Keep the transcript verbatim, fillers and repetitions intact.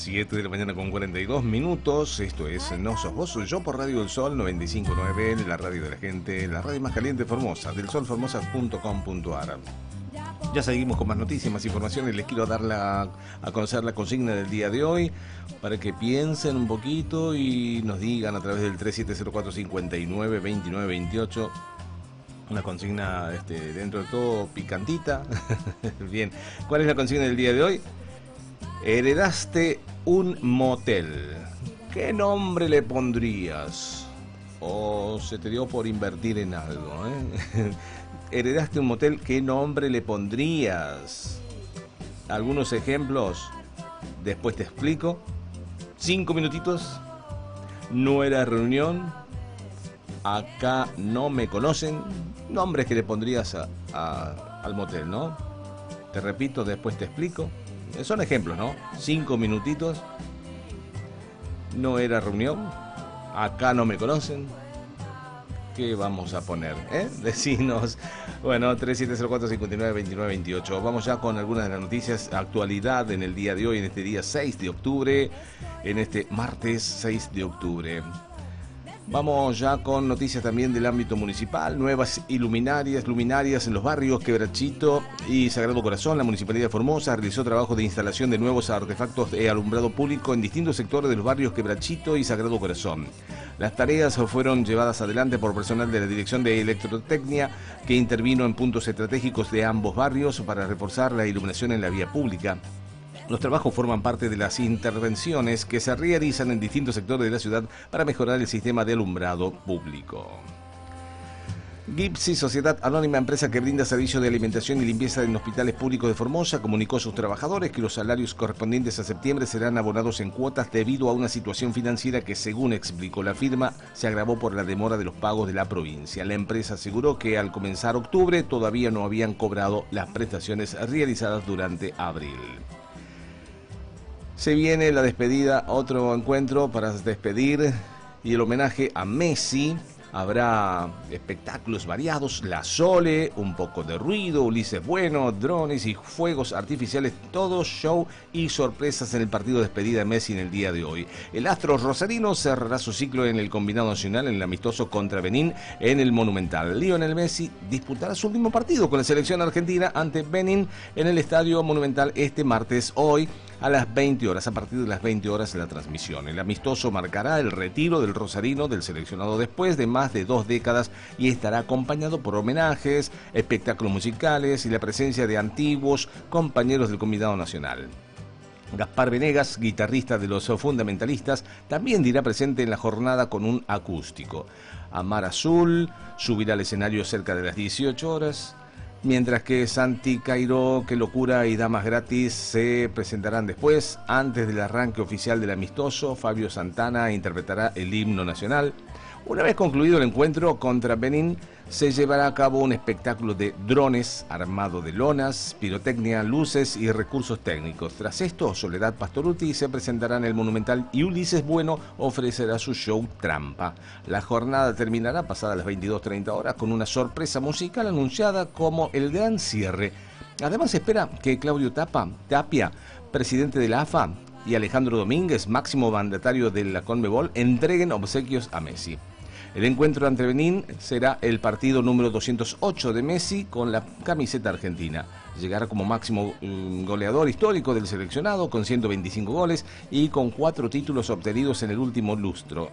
siete de la mañana con cuarenta y dos minutos. Esto es No Sos Vos, Soy Yo por Radio del Sol noventa y cinco punto nueve, la radio de la gente, la radio más caliente de Formosa, del sol formosa punto com punto ar. Ya seguimos con más noticias, más informaciones. Les quiero dar la, a conocer la consigna del día de hoy para que piensen un poquito y nos digan a través del tres siete cero cuatro cinco nueve dos nueve dos ocho. Una consigna este, dentro de todo picantita. Bien, ¿cuál es la consigna del día de hoy? Heredaste un motel. ¿Qué nombre le pondrías? ¿O se te dio por invertir en algo? ¿eh? Heredaste un motel, ¿qué nombre le pondrías? Algunos ejemplos, después te explico. Cinco minutitos. No era reunión. Acá no me conocen. Nombres que le pondrías a, a, al motel, ¿no? Te repito, después te explico. Son ejemplos, ¿no? Cinco minutitos. No era reunión. Acá no me conocen. ¿Qué vamos a poner? ¿Eh? Decinos. Bueno, tres siete cero cuatro cinco nueve dos nueve dos ocho. Vamos ya con algunas de las noticias, actualidad en el día de hoy, en este día seis de octubre, en este martes seis de octubre. Vamos ya con noticias también del ámbito municipal, nuevas iluminarias, luminarias en los barrios Quebrachito y Sagrado Corazón. La Municipalidad de Formosa realizó trabajo de instalación de nuevos artefactos de alumbrado público en distintos sectores de los barrios Quebrachito y Sagrado Corazón. Las tareas fueron llevadas adelante por personal de la Dirección de Electrotecnia, que intervino en puntos estratégicos de ambos barrios para reforzar la iluminación en la vía pública. Los trabajos forman parte de las intervenciones que se realizan en distintos sectores de la ciudad para mejorar el sistema de alumbrado público. Gipsy, Sociedad Anónima, empresa que brinda servicio de alimentación y limpieza en hospitales públicos de Formosa, comunicó a sus trabajadores que los salarios correspondientes a septiembre serán abonados en cuotas debido a una situación financiera que, según explicó la firma, se agravó por la demora de los pagos de la provincia. La empresa aseguró que al comenzar octubre todavía no habían cobrado las prestaciones realizadas durante abril. Se viene la despedida, otro encuentro para despedir y el homenaje a Messi. Habrá espectáculos variados, la Sole, un poco de ruido, Ulises Bueno, drones y fuegos artificiales, todo show y sorpresas en el partido de despedida de Messi en el día de hoy. El astro rosarino cerrará su ciclo en el combinado nacional en el amistoso contra Benín en el Monumental. Lionel Messi disputará su último partido con la selección argentina ante Benín en el Estadio Monumental este martes, hoy a las veinte horas, a partir de las veinte horas la transmisión. El amistoso marcará el retiro del rosarino del seleccionado después de más de dos décadas y estará acompañado por homenajes, espectáculos musicales y la presencia de antiguos compañeros del combinado nacional. Gaspar Venegas, guitarrista de los Fundamentalistas, también dirá presente en la jornada con un acústico. Amar Azul subirá al escenario cerca de las dieciocho horas. Mientras que Santi Cairo, Qué Locura y Damas Gratis se presentarán después. Antes del arranque oficial del amistoso, Fabio Santana interpretará el himno nacional. Una vez concluido el encuentro contra Benín, se llevará a cabo un espectáculo de drones, armado de lonas, pirotecnia, luces y recursos técnicos. Tras esto, Soledad Pastoruti se presentará en el Monumental y Ulises Bueno ofrecerá su show Trampa. La jornada terminará pasadas las veintidós treinta horas con una sorpresa musical anunciada como el gran cierre. Además, se espera que Claudio Tapa, Tapia, presidente de la A F A, y Alejandro Domínguez, máximo mandatario de la Conmebol, entreguen obsequios a Messi. El encuentro ante Benín será el partido número doscientos ocho de Messi con la camiseta argentina. Llegará como máximo um, goleador histórico del seleccionado con ciento veinticinco goles y con cuatro títulos obtenidos en el último lustro.